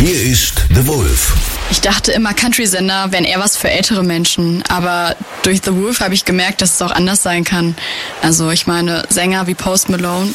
Hier ist The Wolf. Ich dachte immer, Country-Sender wären eher was für ältere Menschen, aber durch The Wolf habe ich gemerkt, dass es auch anders sein kann. Also ich meine, Sänger wie Post Malone